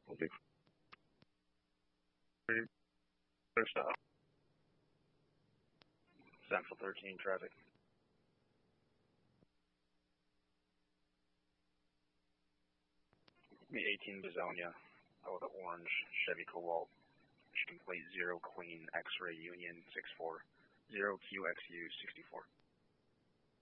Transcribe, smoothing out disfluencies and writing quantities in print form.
Okay. Central 13 traffic. Me 18 Bezonia, with an orange Chevy Cobalt, Michigan plate 0 Queen X-Ray Union 64, 0QXU 64.